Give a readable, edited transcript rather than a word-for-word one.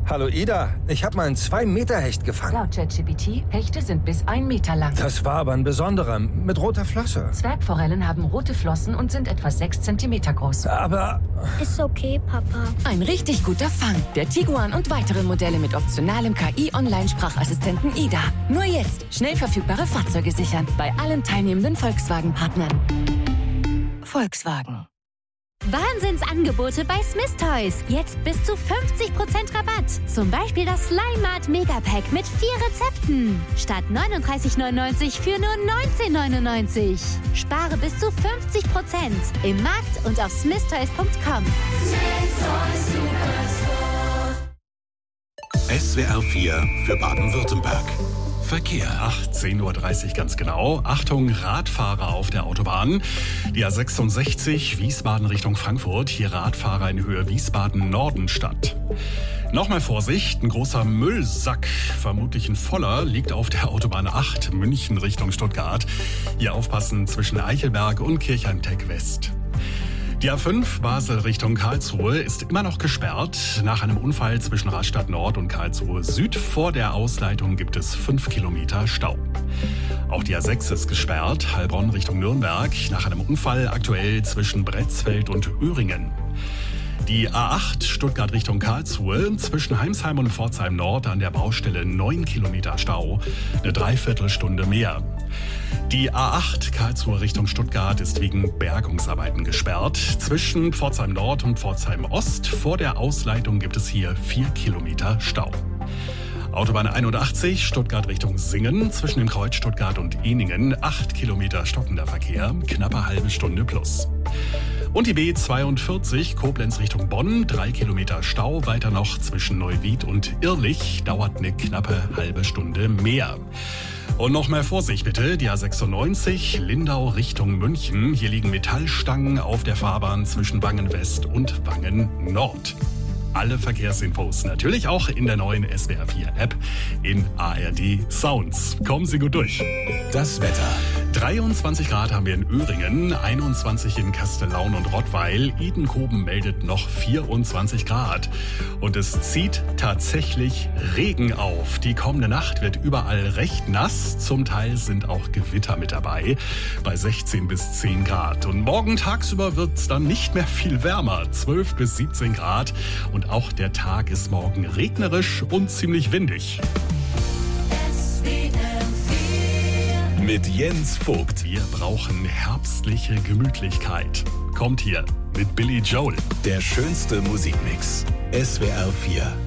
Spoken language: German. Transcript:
Hallo Ida, ich habe mal einen 2-Meter-Hecht gefangen. Laut ChatGPT, Hechte sind bis 1 Meter lang. Das war aber ein besonderer, mit roter Flosse. Zwergforellen haben rote Flossen und sind etwa 6 Zentimeter groß. Aber... Ist okay, Papa. Ein richtig guter Fang. Der Tiguan und weitere Modelle mit optionalem KI-Online-Sprachassistenten Ida. Nur jetzt schnell verfügbare Fahrzeuge sichern. Bei allen teilnehmenden Volkswagen-Partnern. Volkswagen. Wahnsinnsangebote bei Smith Toys. Jetzt bis zu 50% Rabatt. Zum Beispiel das Slime Mart Megapack mit 4 Rezepten. Statt 39,99 für nur 19,99. Spare bis zu 50% im Markt und auf smithtoys.com. SWR 4 für Baden-Württemberg. Verkehr. 10:30 Uhr ganz genau. Achtung, Radfahrer auf der Autobahn. Die A66 Wiesbaden Richtung Frankfurt. Hier Radfahrer in Höhe Wiesbaden-Nordenstadt. Nochmal Vorsicht, ein großer Müllsack, vermutlich ein voller, liegt auf der Autobahn 8 München Richtung Stuttgart. Hier aufpassen zwischen Eichelberg und Kirchheim-Tech West. Die A5 Basel Richtung Karlsruhe ist immer noch gesperrt. Nach einem Unfall zwischen Rastatt Nord und Karlsruhe Süd vor der Ausleitung gibt es 5 Kilometer Stau. Auch die A6 ist gesperrt, Heilbronn Richtung Nürnberg, nach einem Unfall aktuell zwischen Bretzfeld und Öhringen. Die A8 Stuttgart Richtung Karlsruhe, zwischen Heimsheim und Pforzheim Nord an der Baustelle 9 Kilometer Stau, eine Dreiviertelstunde mehr. Die A8 Karlsruhe Richtung Stuttgart ist wegen Bergungsarbeiten gesperrt. Zwischen Pforzheim Nord und Pforzheim Ost vor der Ausleitung gibt es hier 4 Kilometer Stau. Autobahn 81 Stuttgart Richtung Singen, zwischen dem Kreuz Stuttgart und Ehningen 8 Kilometer stockender Verkehr, knappe halbe Stunde plus. Und die B42 Koblenz Richtung Bonn, 3 Kilometer Stau, weiter noch zwischen Neuwied und Irrlich, dauert eine knappe halbe Stunde mehr. Und noch mehr Vorsicht bitte, die A96 Lindau Richtung München. Hier liegen Metallstangen auf der Fahrbahn zwischen Wangen West und Wangen Nord. Alle Verkehrsinfos natürlich auch in der neuen SWR 4 App in ARD Sounds. Kommen Sie gut durch. Das Wetter. 23 Grad haben wir in Öhringen, 21 in Kastellaun und Rottweil. Edenkoben meldet noch 24 Grad. Und es zieht tatsächlich Regen auf. Die kommende Nacht wird überall recht nass. Zum Teil sind auch Gewitter mit dabei. Bei 16 bis 10 Grad. Und morgen tagsüber wird es dann nicht mehr viel wärmer. 12 bis 17 Grad. Und auch der Tag ist morgen regnerisch und ziemlich windig. Mit Jens Vogt. Wir brauchen herbstliche Gemütlichkeit. Kommt hier mit Billy Joel. Der schönste Musikmix. SWR 4.